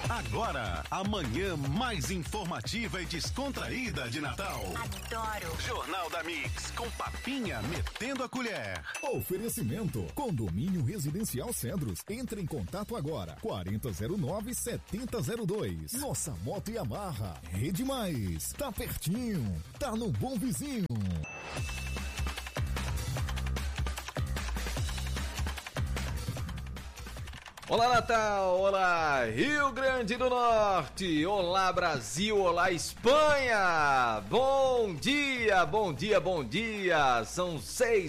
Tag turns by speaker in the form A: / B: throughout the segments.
A: Agora, a manhã mais informativa e descontraída de Natal.
B: Adoro.
A: Jornal da Mix, com papinha metendo a colher.
C: Oferecimento, Condomínio Residencial Cedros. Entre em contato agora, 4009-7002. Nossa Moto Yamaha, Rede Mais, tá pertinho, tá no Bom Vizinho.
D: Olá Natal, olá Rio Grande do Norte, olá Brasil, olá Espanha, bom dia, bom dia, bom dia, são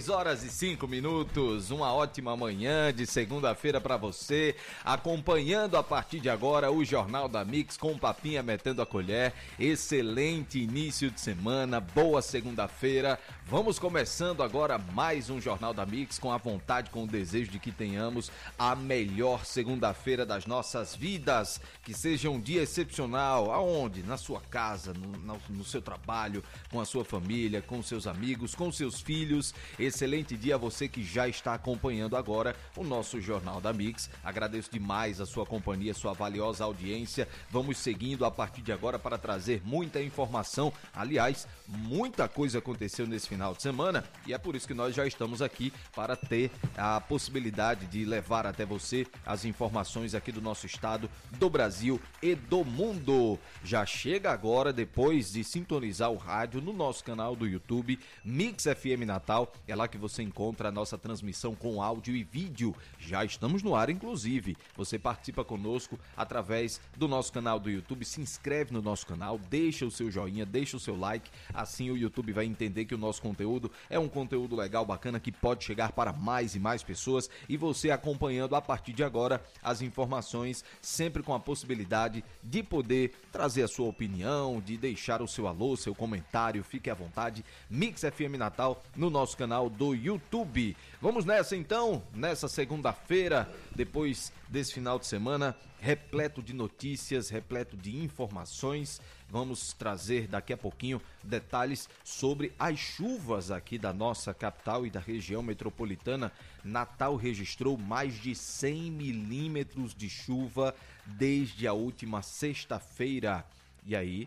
D: 6h05, uma ótima manhã de segunda-feira para você, acompanhando a partir de agora o Jornal da Mix com papinha metendo a colher, excelente início de semana, boa segunda-feira, vamos começando agora mais um Jornal da Mix com a vontade, com o desejo de que tenhamos a melhor segunda-feira das nossas vidas, que seja um dia excepcional, aonde? Na sua casa, no seu trabalho, com a sua família, com seus amigos, com seus filhos. Excelente dia a você que já está acompanhando agora o nosso Jornal da Mix. Agradeço demais a sua companhia, sua valiosa audiência. Vamos seguindo a partir de agora para trazer muita informação. Aliás, muita coisa aconteceu nesse final de semana e é por isso que nós já estamos aqui para ter a possibilidade de levar até você as informações aqui do nosso estado, do Brasil e do mundo. Já chega agora, depois de sintonizar o rádio no nosso canal do YouTube, Mix FM Natal, é lá que você encontra a nossa transmissão com áudio e vídeo. Já estamos no ar, inclusive. Você participa conosco através do nosso canal do YouTube, se inscreve no nosso canal, deixa o seu joinha, deixa o seu like, assim o YouTube vai entender que o nosso conteúdo é um conteúdo legal, bacana, que pode chegar para mais e mais pessoas e você acompanhando a partir de agora as informações, sempre com a possibilidade de poder trazer a sua opinião, de deixar o seu alô, seu comentário, fique à vontade, Mix FM Natal no nosso canal do YouTube. Vamos nessa então, nessa segunda-feira, depois desse final de semana, repleto de notícias, repleto de informações. Vamos trazer daqui a pouquinho detalhes sobre as chuvas aqui da nossa capital e da região metropolitana. Natal registrou mais de 100 milímetros de chuva desde a última sexta-feira. E aí,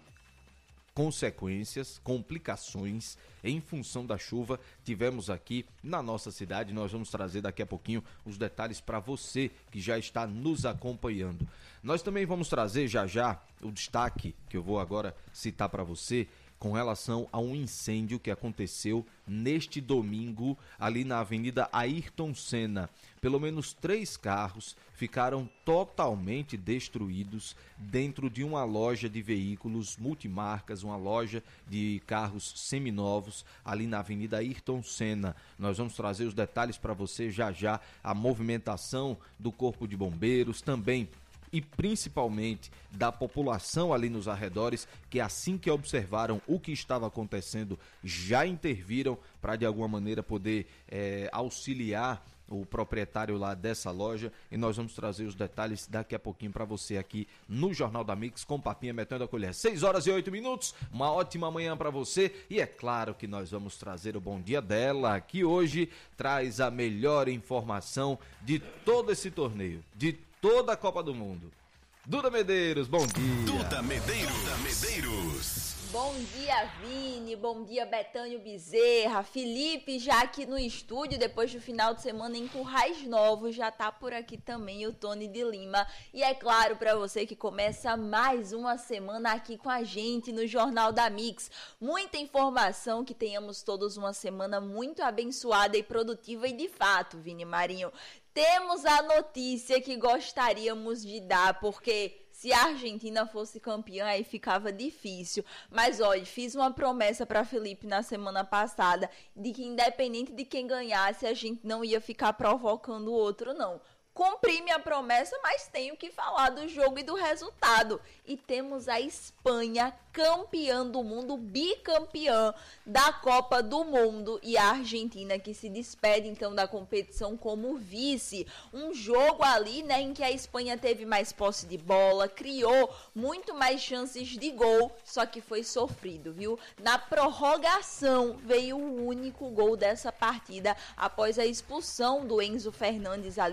D: consequências, complicações em função da chuva tivemos aqui na nossa cidade. Nós vamos trazer daqui a pouquinho os detalhes para você que já está nos acompanhando. Nós também vamos trazer já o destaque que eu vou agora citar para você com relação a um incêndio que aconteceu neste domingo ali na Avenida Ayrton Senna. Pelo menos 3 carros ficaram totalmente destruídos dentro de uma loja de veículos multimarcas, uma loja de carros seminovos ali na Avenida Ayrton Senna. Nós vamos trazer os detalhes para você já, a movimentação do Corpo de Bombeiros também, e principalmente da população ali nos arredores, que assim que observaram o que estava acontecendo, já interviram para de alguma maneira poder auxiliar o proprietário lá dessa loja, e nós vamos trazer os detalhes daqui a pouquinho para você aqui no Jornal da Mix com papinha metendo a colher. 6h08, uma ótima manhã para você, e é claro que nós vamos trazer o bom dia dela, que hoje traz a melhor informação de todo esse torneio, de toda a Copa do Mundo. Duda Medeiros, bom dia.
A: Duda Medeiros.
B: Bom dia, Vini, bom dia, Betânio Bezerra, Felipe já aqui no estúdio, depois do final de semana em Currais Novos, já tá por aqui também o Tony de Lima. E é claro, para você que começa mais uma semana aqui com a gente no Jornal da Mix, muita informação, que tenhamos todos uma semana muito abençoada e produtiva. E de fato, Vini Marinho, temos a notícia que gostaríamos de dar, porque se a Argentina fosse campeã, aí ficava difícil. Mas olha, fiz uma promessa para Felipe na semana passada, de que independente de quem ganhasse, a gente não ia ficar provocando o outro, não. Cumpri minha promessa, mas tenho que falar do jogo e do resultado. E temos a Espanha campeã do mundo, bicampeã da Copa do Mundo, e a Argentina que se despede então da competição como vice. Um jogo ali, né, em que a Espanha teve mais posse de bola, criou muito mais chances de gol, só que foi sofrido, viu? Na prorrogação veio o único gol dessa partida após a expulsão do Enzo Fernandes ali, jogador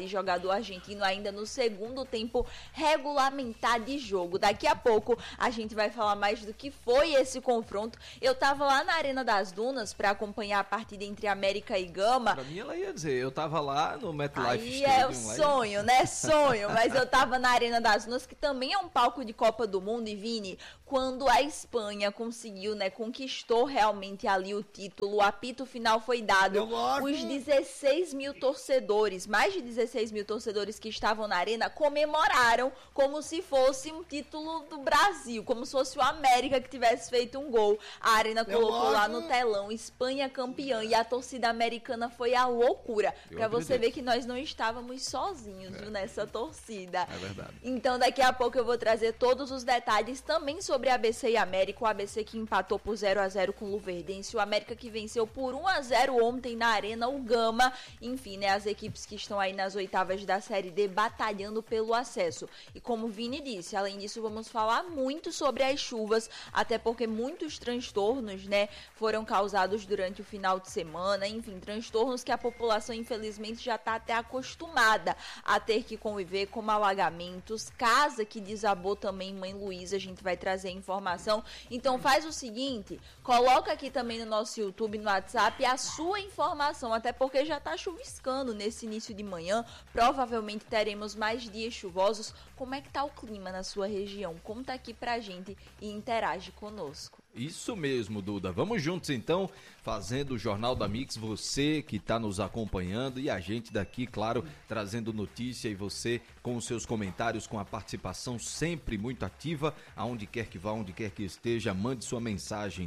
B: argentino ainda no segundo tempo regulamentar de jogo. Daqui a pouco a gente vai falar mais do que foi esse confronto. Eu tava lá na Arena das Dunas para acompanhar a partida entre América e Gama.
D: Pra mim ela ia dizer, eu tava lá no MetLife
B: Aí
D: Stadium.
B: é o sonho, né? Sonho. Mas eu tava na Arena das Dunas, que também é um palco de Copa do Mundo. E Vini, quando a Espanha conseguiu, né, conquistou realmente ali o título, o apito final foi dado. Os 16 mil torcedores, mais de 16 mil torcedores que estavam na arena, comemoraram como se fosse um título do Brasil, como se fosse o América que tivesse feito um gol. A arena colocou lá no telão, Espanha campeã, e a torcida americana foi a loucura. Pra você ver que nós não estávamos sozinhos, viu, nessa torcida.
D: É verdade.
B: Então daqui a pouco eu vou trazer todos os detalhes também sobre ABC e América. O ABC que empatou por 0-0 com o Luverdense, o América que venceu por 1-0 ontem na Arena, o Gama. Enfim, né, as equipes que estão aí nas oitavas da Série D batalhando pelo acesso. E como o Vini disse, além disso vamos falar muito sobre as chuvas, até porque muitos transtornos, né, foram causados durante o final de semana. Enfim, transtornos que a população infelizmente já está até acostumada a ter que conviver, como alagamentos, casa que desabou também em Mãe Luísa, a gente vai trazer a informação. Então faz o seguinte, coloca aqui também no nosso YouTube, no WhatsApp, a sua informação, até porque já está chuviscando nesse início de manhã, provavelmente teremos mais dias chuvosos. Como é que tá o clima na sua região? Conta aqui pra gente e interage conosco.
D: Isso mesmo, Duda. Vamos juntos então, fazendo o Jornal da Mix, você que está nos acompanhando e a gente daqui, claro, trazendo notícia e você com os seus comentários, com a participação sempre muito ativa, aonde quer que vá, onde quer que esteja, mande sua mensagem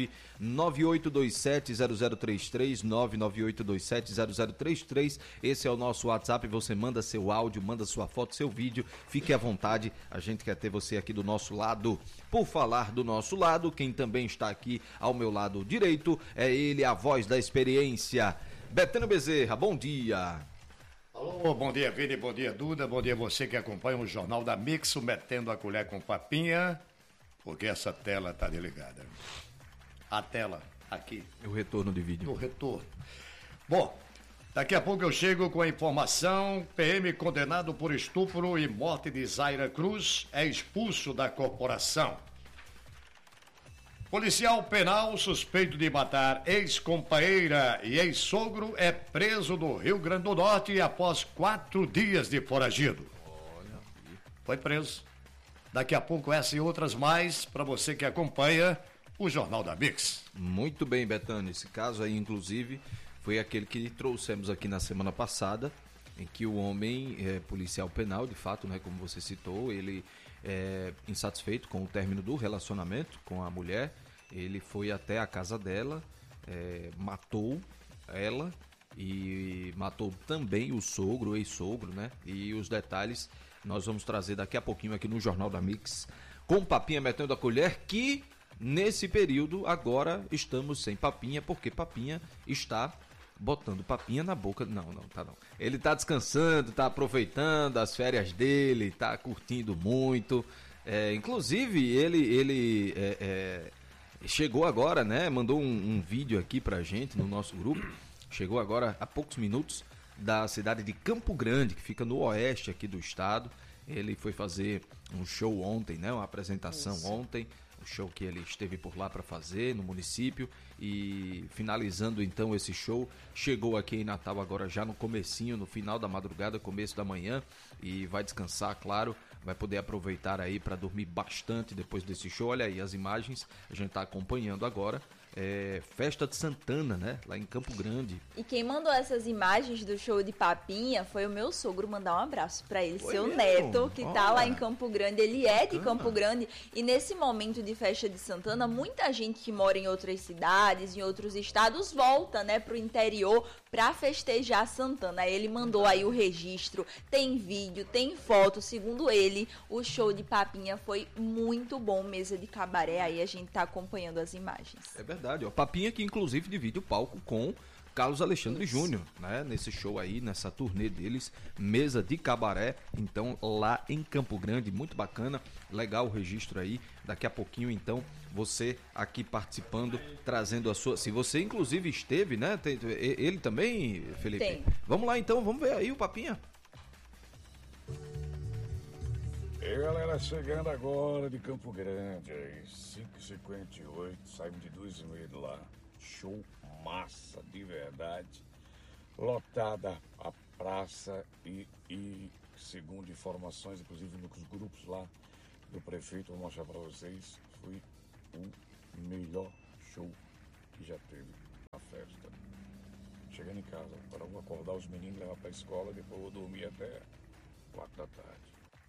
D: 998270033, 998270033, esse é o nosso WhatsApp, você manda seu áudio, manda sua foto, seu vídeo, fique à vontade, a gente quer ter você aqui do nosso lado. Por falar do nosso lado, quem também está aqui ao meu lado direito é ele, a voz da experiência, Betânia Bezerra. Bom dia.
E: Alô, bom dia, Vini, bom dia, Duda, bom dia você que acompanha o Jornal da Mix, metendo a colher com papinha, porque essa tela tá desligada. A tela aqui.
D: O retorno de vídeo.
E: O retorno. Bom, daqui a pouco eu chego com a informação: PM condenado por estupro e morte de Zaira Cruz é expulso da corporação. Policial penal suspeito de matar ex-companheira e ex-sogro é preso no Rio Grande do Norte após 4 dias de foragido. Foi preso. Daqui a pouco essa e outras mais para você que acompanha o Jornal da Mix.
D: Muito bem, Betânia. Esse caso aí, inclusive, foi aquele que trouxemos aqui na semana passada, em que o homem, policial penal, de fato, né, como você citou, ele insatisfeito com o término do relacionamento com a mulher, ele foi até a casa dela, matou ela e matou também o sogro, o ex-sogro, né? E os detalhes nós vamos trazer daqui a pouquinho aqui no Jornal da Mix, com Papinha metendo a colher, que nesse período agora estamos sem Papinha, porque Papinha está botando Papinha na boca. Não, tá não. Ele tá descansando, tá aproveitando as férias dele, tá curtindo muito. Inclusive, ele chegou agora, né? Mandou um vídeo aqui pra gente no nosso grupo. Chegou agora há poucos minutos da cidade de Campo Grande, que fica no oeste aqui do estado. Ele foi fazer um show ontem, né? Uma apresentação ontem. O show que ele esteve por lá para fazer no município, e finalizando então esse show, chegou aqui em Natal agora já no comecinho, no final da madrugada, começo da manhã, e vai descansar, claro, vai poder aproveitar aí para dormir bastante depois desse show. Olha aí as imagens, a gente tá acompanhando agora. Festa de Santana, né? Lá em Campo Grande.
B: E quem mandou essas imagens do show de Papinha foi o meu sogro. Mandar um abraço pra ele, seu neto, que tá lá em Campo Grande. Ele é de Campo Grande, e nesse momento de festa de Santana, muita gente que mora em outras cidades, em outros estados, volta, né, pro interior pra festejar Santana. Ele mandou aí o registro, tem vídeo, tem foto. Segundo ele, o show de Papinha foi muito bom, mesa de cabaré. Aí a gente tá acompanhando as imagens.
D: É verdade, ó. Papinha que inclusive divide o palco com Carlos Alexandre Júnior, né? Nesse show aí, nessa turnê deles, mesa de cabaré, então lá em Campo Grande, muito bacana, legal o registro aí. Daqui a pouquinho, então, você aqui participando, trazendo a sua... Se você inclusive esteve, né? Ele também, Felipe?
B: Tem.
D: Vamos lá então, vamos ver aí o Papinha.
F: E aí, galera, chegando agora de Campo Grande, aí, 5h58, saímos de 2h30 de lá. Show massa, de verdade. Lotada a praça e segundo informações, inclusive nos grupos lá do prefeito, vou mostrar pra vocês, foi o melhor show que já teve na festa. Chegando em casa, agora eu vou acordar os meninos, levar pra escola, depois eu vou dormir até 4 da tarde.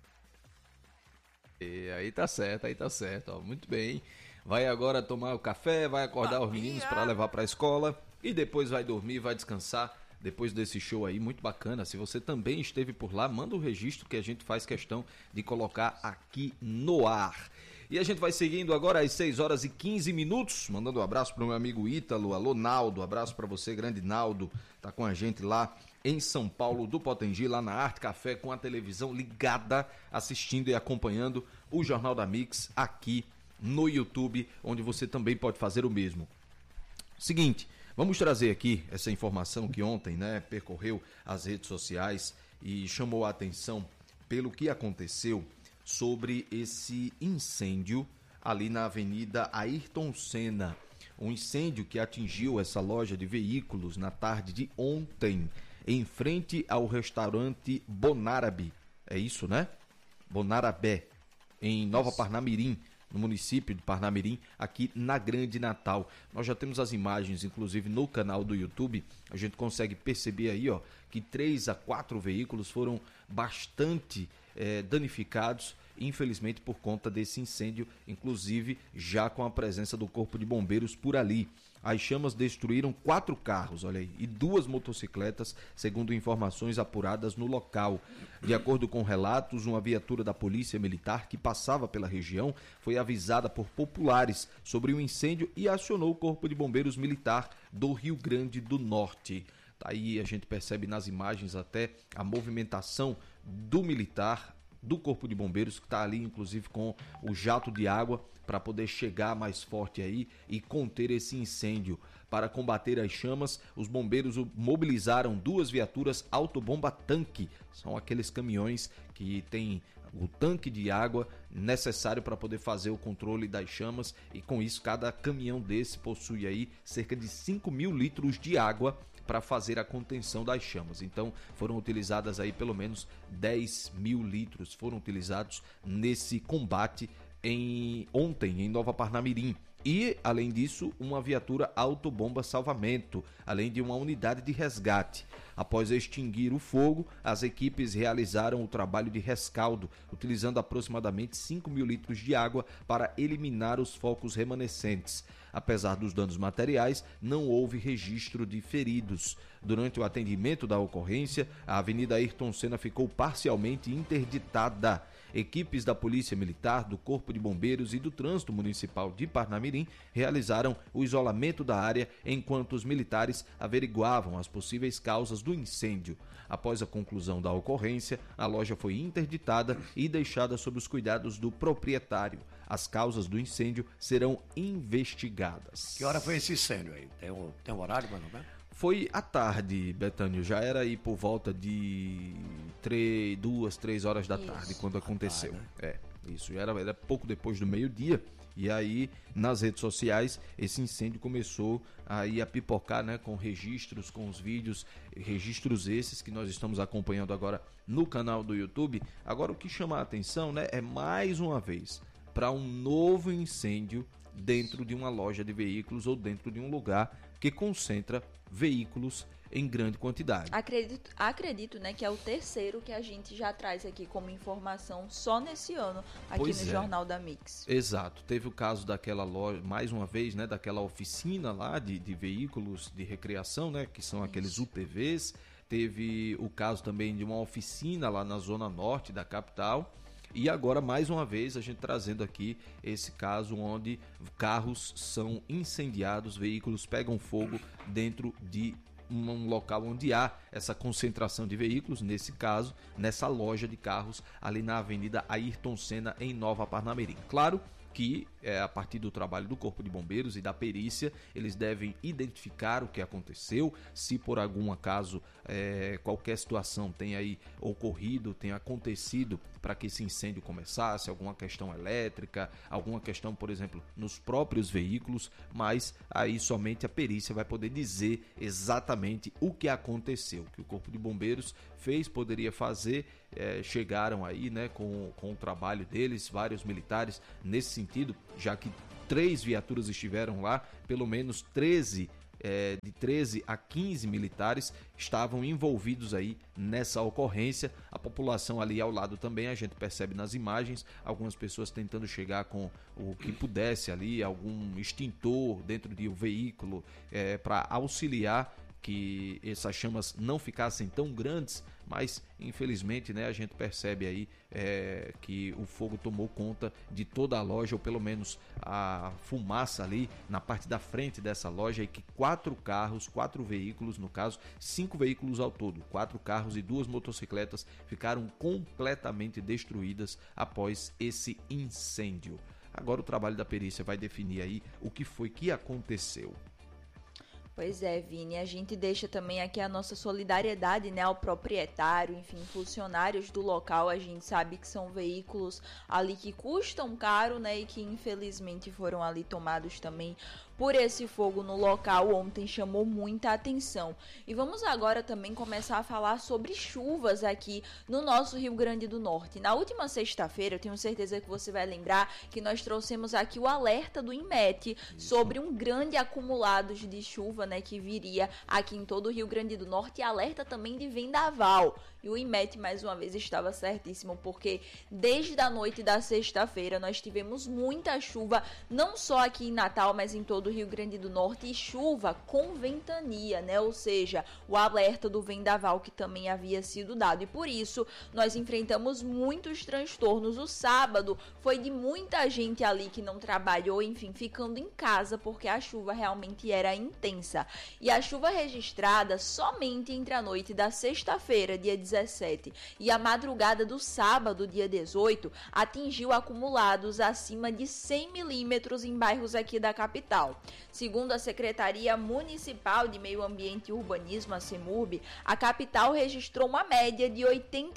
D: E aí tá certo, ó, muito bem. Vai agora tomar o café, vai acordar os meninos para levar para a escola e depois vai dormir, vai descansar depois desse show aí, muito bacana. Se você também esteve por lá, manda o registro que a gente faz questão de colocar aqui no ar. E a gente vai seguindo agora às 6h15, mandando um abraço para o meu amigo Ítalo, alô Naldo, abraço para você, grande Naldo, tá com a gente lá em São Paulo do Potengi, lá na Arte Café, com a televisão ligada, assistindo e acompanhando o Jornal da Mix aqui no YouTube, onde você também pode fazer o mesmo. Seguinte, vamos trazer aqui essa informação que ontem, percorreu as redes sociais e chamou a atenção pelo que aconteceu sobre esse incêndio ali na Avenida Ayrton Senna. Um incêndio que atingiu essa loja de veículos na tarde de ontem, em frente ao restaurante Bonarabe. É isso, né? Bonarabé, em Nova Parnamirim, no município de Parnamirim, aqui na Grande Natal. Nós já temos as imagens, inclusive no canal do YouTube. A gente consegue perceber aí, ó, que 3 a 4 veículos foram bastante danificados, infelizmente por conta desse incêndio, inclusive já com a presença do Corpo de Bombeiros por ali. As chamas destruíram 4 carros, olha aí, e 2 motocicletas, segundo informações apuradas no local. De acordo com relatos, uma viatura da Polícia Militar que passava pela região foi avisada por populares sobre o incêndio e acionou o Corpo de Bombeiros Militar do Rio Grande do Norte. Aí a gente percebe nas imagens até a movimentação do militar, do Corpo de Bombeiros, que está ali inclusive com o jato de água para poder chegar mais forte aí e conter esse incêndio. Para combater as chamas, os bombeiros mobilizaram 2 viaturas autobomba-tanque. São aqueles caminhões que têm o tanque de água necessário para poder fazer o controle das chamas, e com isso cada caminhão desse possui aí cerca de 5.000 litros de água para fazer a contenção das chamas. Então foram utilizadas aí pelo menos 10.000 litros foram utilizados nesse combate ontem em Nova Parnamirim. E, além disso, uma viatura autobomba salvamento, além de uma unidade de resgate. Após extinguir o fogo, as equipes realizaram o trabalho de rescaldo, utilizando aproximadamente 5.000 litros de água para eliminar os focos remanescentes. Apesar dos danos materiais, não houve registro de feridos. Durante o atendimento da ocorrência, a Avenida Ayrton Senna ficou parcialmente interditada. Equipes da Polícia Militar, do Corpo de Bombeiros e do Trânsito Municipal de Parnamirim realizaram o isolamento da área enquanto os militares averiguavam as possíveis causas do incêndio. Após a conclusão da ocorrência, a loja foi interditada e deixada sob os cuidados do proprietário. As causas do incêndio serão investigadas.
E: Que hora foi esse incêndio aí? Tem um horário, mais ou menos?
D: Foi à tarde, Betânio, já era aí por volta de 2, 3 horas da tarde quando aconteceu. Isso, já era pouco depois do meio-dia, e aí nas redes sociais esse incêndio começou aí a pipocar, com registros, com os vídeos, registros esses que nós estamos acompanhando agora no canal do YouTube. Agora o que chama a atenção, é mais uma vez para um novo incêndio dentro de uma loja de veículos ou dentro de um lugar que concentra veículos em grande quantidade.
B: Acredito, que é o terceiro que a gente já traz aqui como informação só nesse ano aqui no Jornal da Mix.
D: Exato. Teve o caso daquela loja, mais uma vez, daquela oficina lá de veículos de recreação, que são aqueles UTVs. Teve o caso também de uma oficina lá na zona norte da capital. E agora, mais uma vez, a gente trazendo aqui esse caso onde carros são incendiados, veículos pegam fogo dentro de um local onde há essa concentração de veículos, nesse caso, nessa loja de carros ali na Avenida Ayrton Senna, em Nova Parnamirim. Claro que a partir do trabalho do Corpo de Bombeiros e da perícia, eles devem identificar o que aconteceu, se por algum acaso qualquer situação tenha aí ocorrido, tenha acontecido para que esse incêndio começasse, alguma questão elétrica, alguma questão, por exemplo, nos próprios veículos, mas aí somente a perícia vai poder dizer exatamente o que aconteceu, o que o Corpo de Bombeiros fez, poderia fazer. Chegaram aí, né, com o trabalho deles, vários militares nesse sentido, já que 3 viaturas estiveram lá, pelo menos 13 de 13 a 15 militares estavam envolvidos aí nessa ocorrência. A população ali ao lado também, a gente percebe nas imagens, algumas pessoas tentando chegar com o que pudesse ali, algum extintor dentro de um veículo para auxiliar que essas chamas não ficassem tão grandes, mas infelizmente, né, a gente percebe aí que o fogo tomou conta de toda a loja, ou pelo menos a fumaça ali na parte da frente dessa loja, e que 4 veículos, no caso 5 veículos ao todo, 4 carros e 2 motocicletas ficaram completamente destruídas após esse incêndio. Agora o trabalho da perícia vai definir aí o que foi que aconteceu.
B: Pois é, Vini, a gente deixa também aqui a nossa solidariedade, né, ao proprietário, enfim, funcionários do local. A gente sabe que são veículos ali que custam caro, né, e que infelizmente foram ali tomados também por esse fogo no local. Ontem chamou muita atenção. E vamos agora também começar a falar sobre chuvas aqui no nosso Rio Grande do Norte. Na última sexta-feira, eu tenho certeza que você vai lembrar que nós trouxemos aqui o alerta do INMET sobre um grande acumulado de chuva, né, que viria aqui em todo o Rio Grande do Norte, e alerta também de vendaval. E o INMET, mais uma vez, estava certíssimo, porque desde a noite da sexta-feira nós tivemos muita chuva, não só aqui em Natal, mas em todo o Rio Grande do Norte, e chuva com ventania, né? Ou seja, o alerta do vendaval que também havia sido dado. E por isso, nós enfrentamos muitos transtornos. O sábado foi de muita gente ali que não trabalhou, enfim, ficando em casa, porque a chuva realmente era intensa. E a chuva registrada somente entre a noite da sexta-feira, dia 17, e a madrugada do sábado, dia 18, atingiu acumulados acima de 100 milímetros em bairros aqui da capital. Segundo a Secretaria Municipal de Meio Ambiente e Urbanismo, a CEMURB, a capital registrou uma média de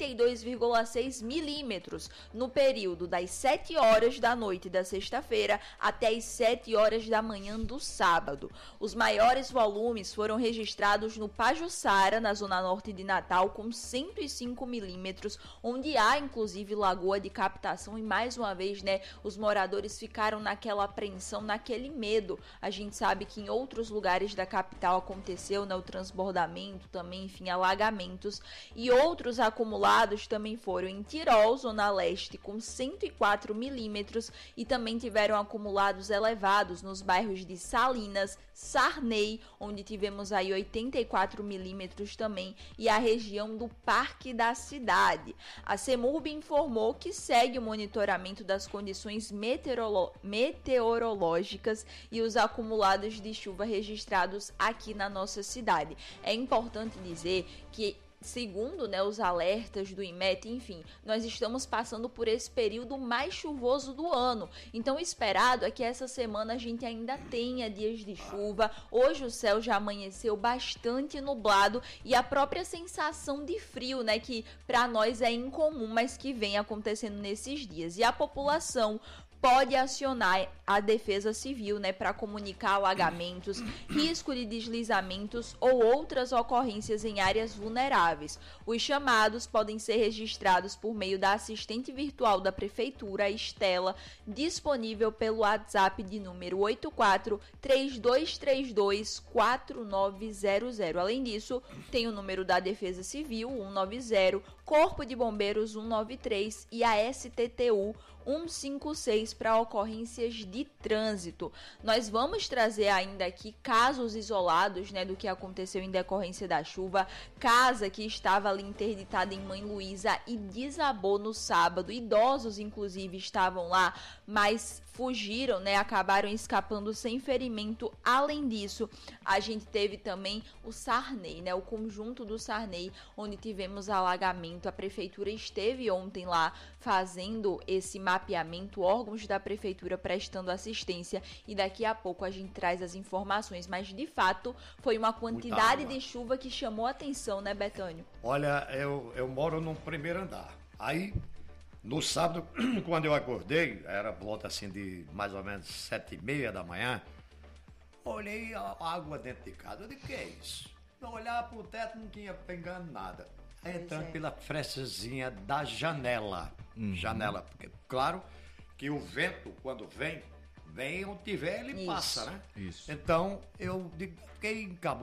B: 82,6 milímetros no período das 7 horas da noite da sexta-feira até as 7 horas da manhã do sábado. Os maiores volumes foram registrados no Pajuçara, na zona norte de Natal, com 105 milímetros, onde há inclusive lagoa de captação, e mais uma vez, né, os moradores ficaram naquela apreensão, naquele medo. A gente sabe que em outros lugares da capital aconteceu, né, o transbordamento também, enfim, alagamentos, e outros acumulados também foram em Tirol, zona leste, com 104 milímetros, e também tiveram acumulados elevados nos bairros de Salinas, Sarney, onde tivemos aí 84 milímetros também, e a região do Parque da Cidade. A CEMURB informou que segue o monitoramento das condições meteorológicas e os acumulados de chuva registrados aqui na nossa cidade. É importante dizer que, segundo, né, os alertas do INMET, enfim, nós estamos passando por esse período mais chuvoso do ano. Então, o esperado é que essa semana a gente ainda tenha dias de chuva. Hoje o céu já amanheceu bastante nublado, e a própria sensação de frio, né, que para nós é incomum, mas que vem acontecendo nesses dias. E a população pode acionar a Defesa Civil, né, para comunicar alagamentos, risco de deslizamentos ou outras ocorrências em áreas vulneráveis. Os chamados podem ser registrados por meio da assistente virtual da Prefeitura, Estela, disponível pelo WhatsApp de número 84-3232-4900. Além disso, tem o número da Defesa Civil, 190 Corpo de Bombeiros 193 e a STTU 156 para ocorrências de trânsito. Nós vamos trazer ainda aqui casos isolados, né, do que aconteceu em decorrência da chuva. Casa que estava ali interditada em Mãe Luísa e desabou no sábado. Idosos, inclusive, estavam lá, mas fugiram, né, acabaram escapando sem ferimento. Além disso, a gente teve também o Sarney, né, o conjunto do Sarney, onde tivemos alagamento. A prefeitura esteve ontem lá fazendo esse mapeamento, órgãos da prefeitura prestando assistência, e daqui a pouco a gente traz as informações, mas de fato foi uma quantidade de chuva que chamou a atenção, né, Betânio?
E: Olha, eu moro no primeiro andar. Aí, no sábado, quando eu acordei, era volta assim de mais ou menos 7h30 da manhã, olhei a água dentro de casa. Eu disse, que é isso? Eu olhava pro teto, não tinha pegando nada. Aí entrando pela frestazinha da janela. Janela, porque claro que o vento, quando vem onde tiver, ele passa, né?
D: Isso.
E: Então, eu fiquei encabulado.